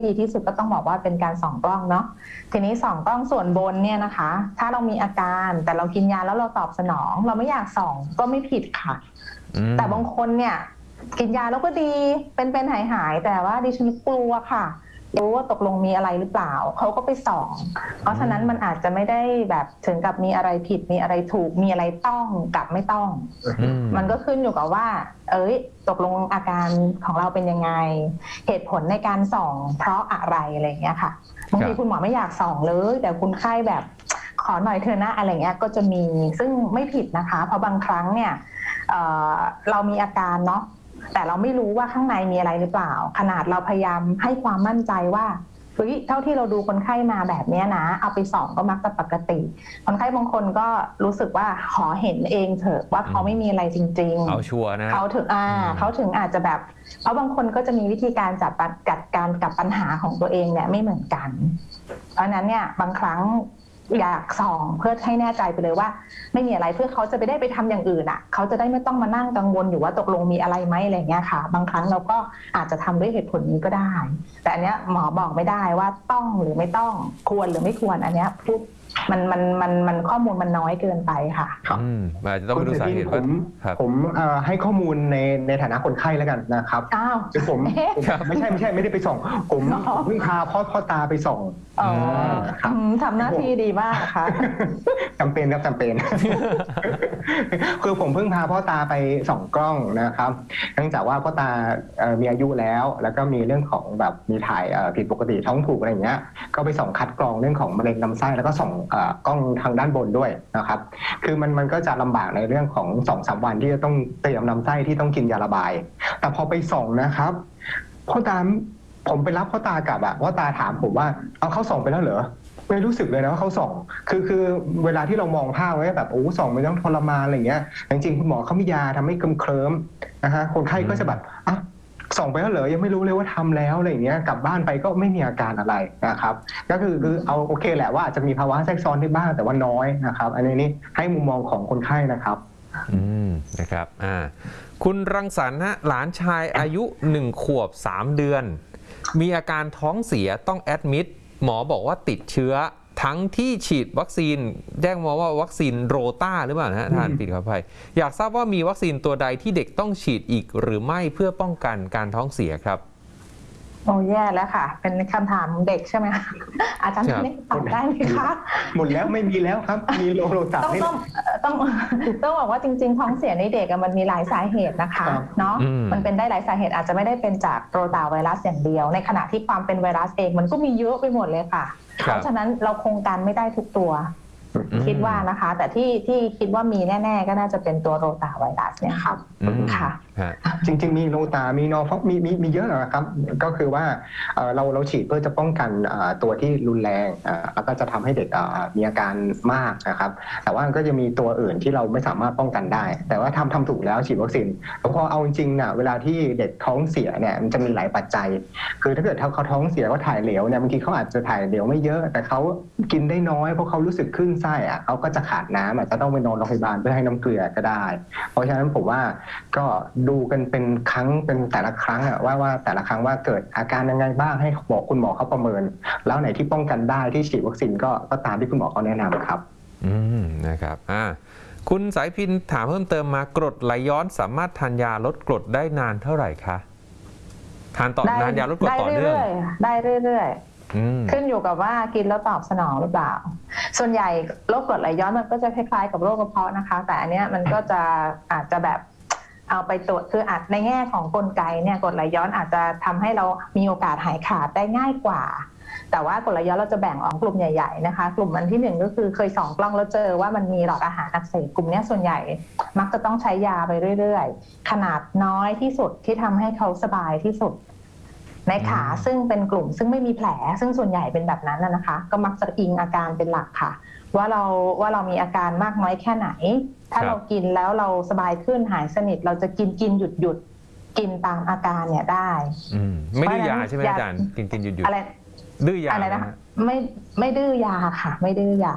ดีที่สุดก็ต้องบอกว่าเป็นการส่องกล้องเนาะทีนี้ส่องกล้องส่วนบนเนี่ยนะคะถ้าเรามีอาการแต่เรากินยาแล้วเราตอบสนองเราไม่อยากส่องก็ไม่ผิดค่ะแต่บางคนเนี่ยกินยาแล้วก็ดีเป็นหายแต่ว่าดิฉันกลัวค่ะรู้ว่าตกลงมีอะไรหรือเปล่าเขาก็ไปส่องเพราะฉะนั้นมันอาจจะไม่ได้แบบถึงกับมีอะไรผิดมีอะไรถูกมีอะไรต้องกับไม่ต้องมันก็ขึ้นอยู่กับว่าตกลงอาการของเราเป็นยังไงเหตุผลในการส่องเพราะอะไรอะไรอย่างเงี้ยค่ะบางทีคุณหมอไม่อยากส่องเลยแต่คุณไข้แบบขอหน่อยเถอะนะอะไรเงี้ยก็จะมีซึ่งไม่ผิดนะคะเพราะบางครั้งเนี่ยเรามีอาการเนาะแต่เราไม่รู้ว่าข้างในมีอะไรหรือเปล่าขนาดเราพยายามให้ความมั่นใจว่าเท่าที่เราดูคนไข้มาแบบนี้นะเอาไปส่องก็มักจะปกติคนไข้บางคนก็รู้สึกว่าขอเห็นเองเถอะว่าเขาไม่มีอะไรจริงๆเอาชัวร์นะเขาถึงอาจจะแบบเพราะบางคนก็จะมีวิธีการจัดการกับปัญหาของตัวเองเนี่ยไม่เหมือนกันเพราะนั้นเนี่ยบางครั้งอยากส่องเพื่อให้แน่ใจไปเลยว่าไม่มีอะไรเพื่อเขาจะไปได้ไปทำอย่างอื่นอ่ะเขาจะได้ไม่ต้องมานั่งกังวลอยู่ว่าตกลงมีอะไรไหมอะไรเงี้ยค่ะบางครั้งเราก็อาจจะทำด้วยเหตุผลนี้ก็ได้แต่อันเนี้ยหมอบอกไม่ได้ว่าต้องหรือไม่ต้องควรหรือไม่ควรอันเนี้ยพูดมันข้อมูลมันน้อยเกินไปค่ะอาจจะต้องไปดูสาเหตุผมให้ข้อมูลในฐานะคนไข้แล้วกันนะครับคือผมไม่ใช่ไม่ได้ไปส่องผมเพิ่งพาพ่อตาไปส่องทำหน้าที่ดีมากค่ะจำเป็นครับจำเป็นคือผมเพิ่งพาพ่อตาไปส่องกล้องนะครับเนื่องจากว่าพ่อตามีอายุแล้วก็มีเรื่องของแบบมีถ่ายผิดปกติท้องผูกอะไรอย่างเงี้ยก็ไปส่องคัดกรองเรื่องของมะเร็งลำไส้แล้วก็ส่องกล้องทางด้านบนด้วยนะครับคือมันก็จะลำบากในเรื่องของ 2-3 วันที่จะต้องเตรียมลำไส้ที่ต้องกินยาระบายแต่พอไปส่องนะครับพ่อตาผมไปรับพ่อตากลับพ่อตาถามผมว่าเอาเขาส่องไปแล้วเหรอไม่รู้สึกเลยนะว่าเขาส่องคือเวลาที่เรามองภาพไว้แบบโอ้ส่องมันต้องทรมานอะไรอย่างเงี้ยจริงๆคุณหมอเขามียาทำให้เคลิ้มนะฮะคนไข้ก็จะแบบส่องไปแล้วเหรอยังไม่รู้เลยว่าทำแล้วอะไรอย่างเงี้ยกลับบ้านไปก็ไม่มีอาการอะไรนะครับก็คือเอาโอเคแหละว่าจะมีภาวะแทรกซ้อนได้บ้างแต่ว่าน้อยนะครับอันนี้ให้มุมมองของคนไข้นะครับนะครับคุณรังสรรค์หลานชายอายุ1 ขวบ 3 เดือนมีอาการท้องเสียต้องแอดมิดหมอบอกว่าติดเชื้อทั้งที่ฉีดวัคซีนแจ้งมาว่าวัคซีนโรต้าหรือเปล่านะท่านผิดขออภัยอยากทราบว่ามีวัคซีนตัวใดที่เด็กต้องฉีดอีกหรือไม่เพื่อป้องกันการท้องเสียครับโอ้แย่แล้วค่ะเป็นคำถามเด็กใช่ไหมคะอาจารย์ไม่ตอบได้ไหมคะหมดแล้วไม่มีแล้วครับมีโรต้าต้องบอกว่าจริงๆท้องเสียในเด็กมันมีหลายสาเหตุนะคะเนาะมันเป็นได้หลายสาเหตุอาจจะไม่ได้เป็นจากโรตาไวรัสอย่างเดียวในขณะที่ความเป็นไวรัสเองมันก็มีเยอะไปหมดเลยค่ะเพราะฉะนั้นเราคงกันไม่ได้ทุกตัวคิดว่านะคะแต่ที่คิดว่ามีแน่ๆก็น่าจะเป็นตัวโรตาไวรัสเนี่ยครับค่ะจริงๆมีโรตามีนอร์ฟมีเยอะนะครับก็คือว่าเราฉีดเพื่อจะป้องกันตัวที่รุนแรงแล้วก็จะทำให้เด็กมีอาการมากนะครับแต่ว่าก็จะมีตัวอื่นที่เราไม่สามารถป้องกันได้แต่ว่าทำถูกแล้วฉีดวัคซีนพอเอาจริงๆเวลาที่เด็กท้องเสียเนี่ยมันจะมีหลายปัจจัยคือถ้าเกิดเขาท้องเสียเขาถ่ายเหลวเนี่ยบางทีเขาอาจจะถ่ายเหลวไม่เยอะแต่เขากินได้น้อยเพราะเขารู้สึกขึ้นไส้เขาก็จะขาดน้ำอาจจะต้องไปนอนโรงพยาบาลเพื่อให้น้ำเกลือก็ได้เพราะฉะนั้นผมว่าก็ดูกันเป็นครั้งเป็นแต่ละครั้งว่าแต่ละครั้งว่าเกิดอาการยังไงบ้างให้บอกคุณหมอเขาประเมินแล้วไหนที่ป้องกันได้ที่ฉีดวัคซีนก็ตามที่คุณหมอเขาแนะนำครับนะครับคุณสายพินถามเพิ่มเติมมากรดไหลย้อนสามารถทานยาลดกรดได้นานเท่าไหร่คะทานต่อนานยาลดกรดต่อเนื่องได้เรื่อยขึ้นอยู่กับว่ากินแล้วตอบสนองหรือเปล่าส่วนใหญ่โรคกรดไหลย้อนมันก็จะคล้ายๆกับโรคกระเพาะนะคะแต่อันเนี้ยมันก็จะอาจจะแบบเอาไปตรวจคืออาจในแง่ของกลไกเนี่ยกรดไหลย้อนอาจจะทำให้เรามีโอกาสหายขาดได้ง่ายกว่าแต่ว่ากรดไหลย้อนเราจะแบ่งออกกลุ่มใหญ่ๆนะคะกลุ่มอันที่1ก็คือเคยส่องกล้องแล้วเจอว่ามันมีหลอดอาหารอักเสบกลุ่มนี้ส่วนใหญ่มักจะต้องใช้ยาไปเรื่อยๆขนาดน้อยที่สุดที่ทำให้เขาสบายที่สุดในขาซึ่งเป็นกลุ่มซึ่งไม่มีแผลซึ่งส่วนใหญ่เป็นแบบนั้นนะคะก็มักจะอิงอาการเป็นหลักค่ะว่าเรามีอาการมากน้อยแค่ไหนถ้าเรากินแล้วเราสบายขึ้นหายสนิทเราจะกินหยุดกินตามอาการเนี่ยได้ไม่ดื้อยาใช่ไหมอาจารย์กินหยุดอะไรดื้อยาอะไรนะไม่ดื้อยาค่ะไม่ดื้อยา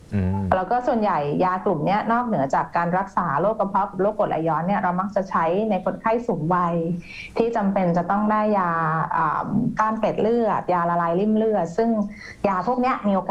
แล้วก็ส่วนใหญ่ยากลุ่มนี้นอกเหนือจากการรักษาโรคกระเพาะโรคกรดไหลย้อนเนี่ยเรามักจะใช้ในคนไข้สูงวัยที่จำเป็นจะต้องได้ยาต้านเกล็ดเลือดยาละลายริ่มเลือดซึ่งยาพวกนี้มีโอกาส